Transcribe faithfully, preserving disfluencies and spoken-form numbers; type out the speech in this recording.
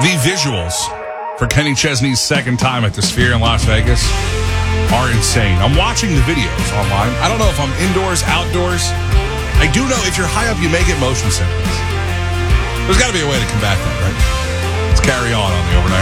The visuals for Kenny Chesney's second time at the Sphere in Las Vegas are insane. I'm watching the videos online. I don't know if I'm indoors, outdoors. I do know if you're high up, you may get motion sickness. There's got to be a way to combat that, right? Let's carry on on the overnight.